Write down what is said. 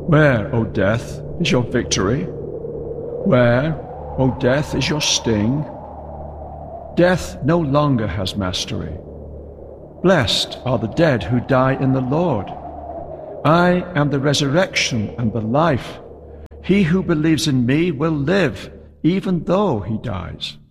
Where, O death, is your victory? Where, O death, is your sting? Death no longer has mastery. Blessed are the dead who die in the Lord. I am the resurrection and the life. He who believes in me will live, even though he dies.